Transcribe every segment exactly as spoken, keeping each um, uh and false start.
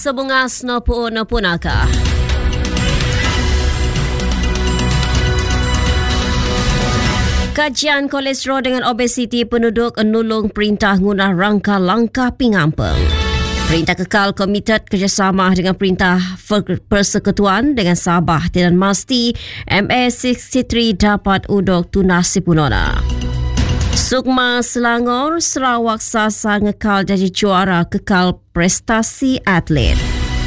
Sebungas nopo nopo naka. Kajian kolesterol dengan obesiti penduduk nulung perintah guna rangka langkah pingampeng. Perintah kekal komited kerjasama dengan Perintah Persekutuan dengan Sabah Tinan Masti M A enam puluh tiga dapat udok tunas Sipunona. Sukma Selangor, Sarawak Sasa ngekal jadi juara kekal prestasi atlet.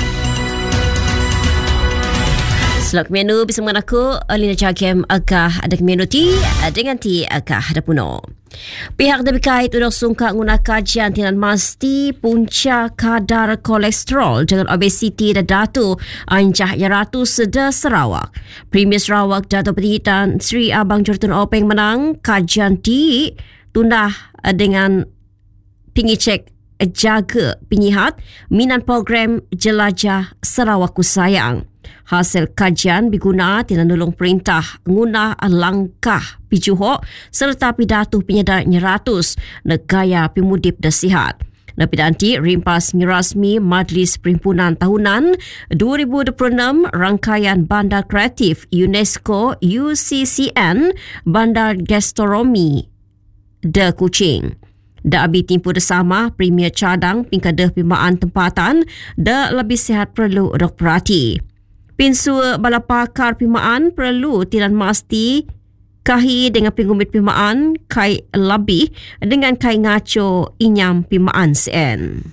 Selok menu bisa mengaku Alina Jakem agak ada menu ti dengan ti agak ada puno. Pihak terkait sudah sungka guna kajian Tinan Masti punca kadar kolesterol dengan obesiti dan datu anjah yaratu seda Sarawak. Premier Sarawak Dato' Petinggi Tan Sri Abang Jordan Openg menang kajian ti tundah dengan pingi cek jaga penyihat minat program jelajah Sarawak ku sayang. Hasil kajian diguna tidak nolong perintah guna langkah pijuhok serta pidato penyedar nyeratus negaya pemudip dan sihat. Napi nanti rimpas ngerasmi Majlis Perhimpunan Tahunan dua ribu dua puluh enam rangkaian Bandar Kreatif UNESCO U C C N Bandar Gastronomi de Kuching. Da abi timpu bersama Premier Cadang pingkadah pimaan tempatan da lebih sihat perlu dok perhati. Pinsu bala pakar pimaan perlu Tinan Masti kahi dengan pengumit pimaan kai lebih dengan kai ngaco inyam pimaan sen.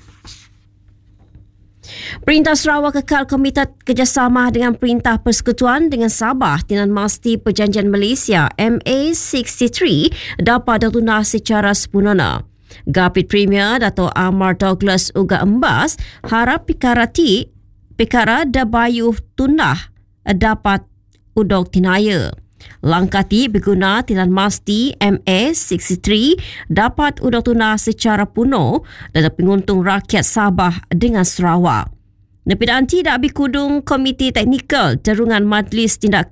Perintah Sarawak kekal komited kerjasama dengan Perintah Persekutuan dengan Sabah Tinan Masti Perjanjian Malaysia M A enam puluh tiga dapat ditunas secara sempurna. Gapit Premier Dato' Amar Douglas Uga Embas harap pikarati perkara da bayuh tundah dapat udok tinaya. Langkah ti berguna Tinan Masti M A enam puluh tiga dapat udok tundah secara puno dan penguntung rakyat Sabah dengan Sarawak. Nepidaan tidak abi kudung Komiti Teknikal Terungan Majlis Tindak